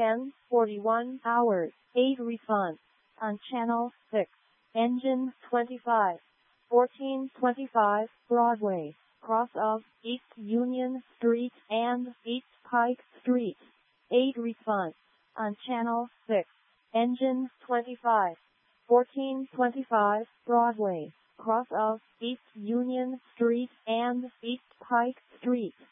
10:41 hours. 8 refund. On Channel 6. Engine 25. 1425 Broadway, cross of East Union Street and East Pike Street. 8 refund. On Channel 6. Engine 25. 1425 Broadway, cross of East Union Street and East Pike Street.